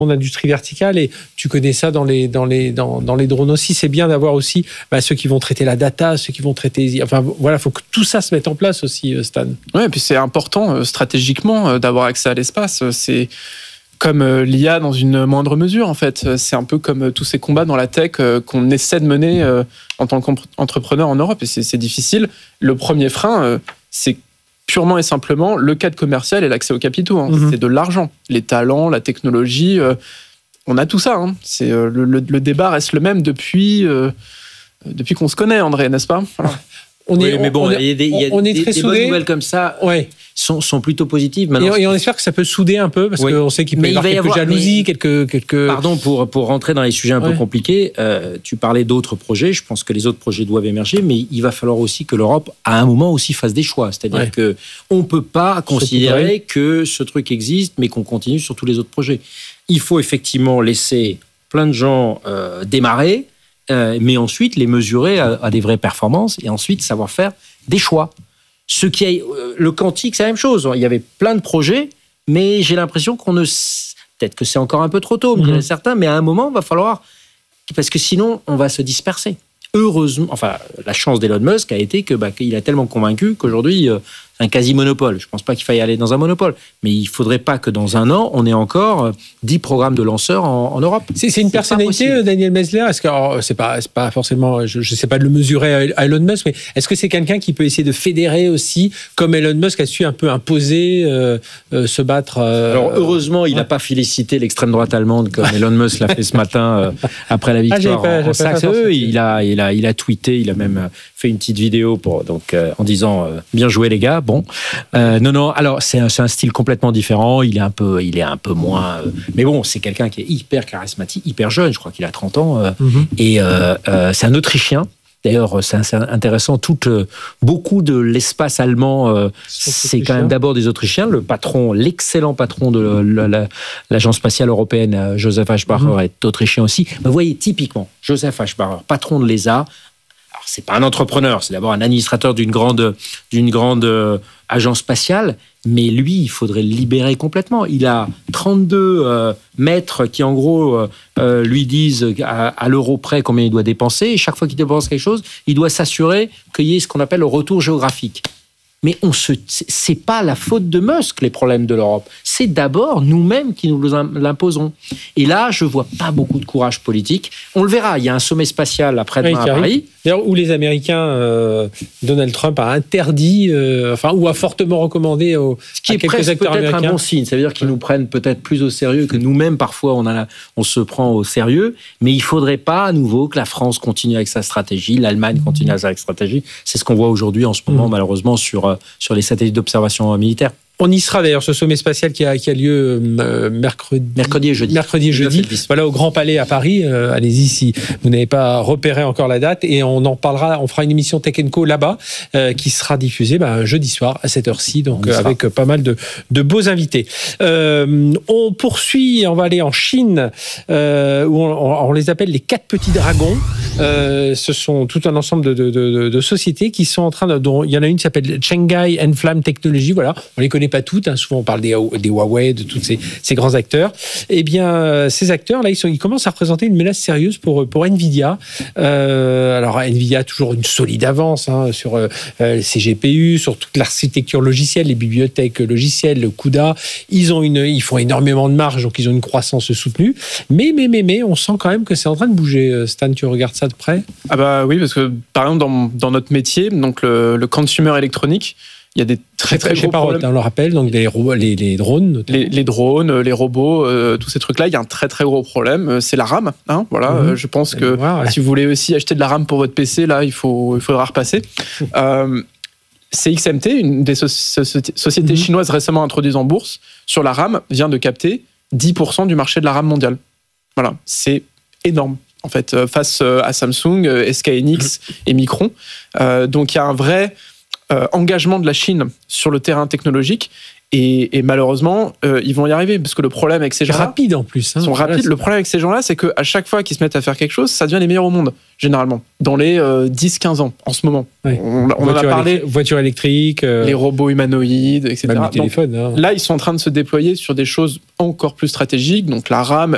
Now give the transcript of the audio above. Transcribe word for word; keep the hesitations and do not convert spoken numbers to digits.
d'industrie verticale et tu connais ça dans les, dans les, dans, dans les drones aussi. C'est bien d'avoir aussi bah, ceux qui vont traiter la data, ceux qui vont traiter... Enfin voilà, il faut que tout ça se mette en place aussi, Stan. Oui, et puis c'est important euh, stratégiquement euh, d'avoir accès à l'espace. C'est comme euh, l'I A dans une moindre mesure, en fait. C'est un peu comme euh, tous ces combats dans la tech euh, qu'on essaie de mener euh, en tant qu'entrepreneur en Europe. Et c'est, c'est difficile. Le premier frein, euh, c'est purement et simplement le cadre commercial et l'accès aux capitaux. Hein. Mm-hmm. C'est de l'argent. Les talents, la technologie, euh, on a tout ça. Hein. C'est, euh, le, le, le débat reste le même depuis, euh, depuis qu'on se connaît, André, n'est-ce pas? Voilà. On est, oui, mais bon, il y a des, y a on est des, très des bonnes nouvelles comme ça ouais. sont, sont plutôt positives. Maintenant, et, et on espère que ça peut souder un peu, parce oui. qu'on sait qu'il peut mais y avoir quelques avoir, jalousies, quelques, quelques... Pardon, pour, pour rentrer dans les sujets un ouais. peu compliqués, euh, tu parlais d'autres projets, je pense que les autres projets doivent émerger, mais il va falloir aussi que l'Europe, à un moment aussi, fasse des choix. C'est-à-dire ouais. qu'on ne peut pas considérer que ce truc existe, mais qu'on continue sur tous les autres projets. Il faut effectivement laisser plein de gens euh, démarrer, euh, mais ensuite les mesurer à, à des vraies performances, et ensuite savoir faire des choix. Ce qui est, le quantique, c'est la même chose. Il y avait plein de projets, mais j'ai l'impression qu'on ne... Peut-être que c'est encore un peu trop tôt, me diraient certains, mais à un moment, il va falloir... Parce que sinon, on va se disperser. Heureusement... Enfin, la chance d'Elon Musk a été que, bah, qu'il a tellement convaincu qu'aujourd'hui, euh, c'est un quasi-monopole. Je ne pense pas qu'il faille aller dans un monopole. Mais il ne faudrait pas que dans un an, on ait encore dix programmes de lanceurs en, en Europe. C'est, c'est une c'est personnalité, Daniel Mezler. Est-ce que, alors, c'est pas, c'est pas forcément... Je ne sais pas de le mesurer à Elon Musk, mais est-ce que c'est quelqu'un qui peut essayer de fédérer aussi, comme Elon Musk a su un peu imposer, euh, euh, se battre euh, Alors, heureusement, il n'a ouais. pas félicité l'extrême droite allemande comme Elon Musk l'a fait ce matin euh, après la victoire ah, en Saxe. Il a, il, a, il a tweeté, il a même fait une petite vidéo pour, donc, euh, en disant euh, « Bien joué, les gars ». Bon, euh, non, non. Alors c'est un, c'est un style complètement différent. Il est un peu, il est un peu moins. Euh, mais bon, c'est quelqu'un qui est hyper charismatique, hyper jeune. Je crois qu'il a trente ans. Euh, mm-hmm. Et euh, euh, c'est un Autrichien. D'ailleurs, c'est, c'est intéressant. Tout, euh, beaucoup de l'espace allemand, euh, c'est quand même d'abord des Autrichiens. Le patron, l'excellent patron de la, la, l'agence spatiale européenne, Joseph Aschbacher, mm-hmm. est autrichien aussi. Mais vous voyez, typiquement, Joseph Aschbacher, patron de l'E S A. Alors, c'est pas un entrepreneur, c'est d'abord un administrateur d'une grande, d'une grande euh, agence spatiale, mais lui, il faudrait le libérer complètement. Il a trente-deux euh, maîtres qui, en gros, euh, euh, lui disent à, à l'euro près combien il doit dépenser, et chaque fois qu'il dépense quelque chose, il doit s'assurer qu'il y ait ce qu'on appelle le retour géographique. Mais on se, c'est pas la faute de Musk, les problèmes de l'Europe. C'est d'abord nous-mêmes qui nous l'imposons. Et là, je vois pas beaucoup de courage politique. On le verra. Il y a un sommet spatial après-demain oui, à Paris. D'ailleurs, où les Américains, euh, Donald Trump a interdit, euh, enfin, ou a fortement recommandé aux Ce qui est presque peut-être américains. Un bon signe. Ça veut dire qu'ils nous prennent peut-être plus au sérieux que nous-mêmes. Parfois, on, a, on se prend au sérieux. Mais il faudrait pas à nouveau que la France continue avec sa stratégie, l'Allemagne continue avec sa stratégie. C'est ce qu'on voit aujourd'hui en ce moment, mmh. malheureusement, sur sur les satellites d'observation militaire. On y sera d'ailleurs, ce sommet spatial qui a, qui a lieu euh, mercredi, mercredi et jeudi. Mercredi et jeudi. Voilà, au Grand Palais à Paris. Euh, allez-y si vous n'avez pas repéré encore la date. Et on en parlera, on fera une émission Tech and Co là-bas euh, qui sera diffusée bah, jeudi soir à cette heure-ci, donc euh, avec pas mal de, de beaux invités. Euh, on poursuit, on va aller en Chine, euh, où on, on les appelle les quatre petits dragons. Euh, ce sont tout un ensemble de, de, de, de sociétés qui sont en train de... Dont, il y en a une qui s'appelle Shanghai Enflam Technology. Voilà, on les connaît pas toutes, hein. Souvent on parle des, des Huawei, de tous ces, ces grands acteurs. Eh bien, ces acteurs là, ils, sont, ils commencent à représenter une menace sérieuse pour pour Nvidia. Euh, alors Nvidia a toujours une solide avance hein, sur euh, ses G P U, sur toute l'architecture logicielle, les bibliothèques logicielles, le CUDA. Ils ont une, ils font énormément de marge, donc ils ont une croissance soutenue. Mais mais mais mais, on sent quand même que c'est en train de bouger. Stan, tu regardes ça de près? Ah bah oui, parce que par exemple dans dans notre métier, donc le, le consumer électronique. Il y a des très très, très gros paroles, problèmes. On le rappelle, donc les, les, les drones, les, les drones, les robots, euh, tous ces trucs-là. Il y a un très très gros problème, c'est la RAM. Hein, voilà, mmh. Je pense que voir, ouais. si vous voulez aussi acheter de la RAM pour votre P C, là, il faut il faudra repasser. euh, C X M T, une des so- so- sociétés mmh. chinoises récemment introduites en bourse sur la RAM, vient de capter dix pour cent du marché de la RAM mondiale. Voilà, c'est énorme. En fait, face à Samsung, S K hynix mmh. et Micron. Euh, donc il y a un vrai Euh, engagement de la Chine sur le terrain technologique et, et malheureusement euh, ils vont y arriver parce que le problème avec ces gens-là rapide en plus hein, ils sont voilà, rapides. Le problème avec ces gens-là, c'est qu'à chaque fois qu'ils se mettent à faire quelque chose, ça devient les meilleurs au monde généralement dans les euh, dix à quinze ans en ce moment. Oui. On, on en a parlé. Électri- voitures électriques, euh... les robots humanoïdes, et cetera. Même les téléphones. Hein. Là, ils sont en train de se déployer sur des choses encore plus stratégiques, donc la RAM,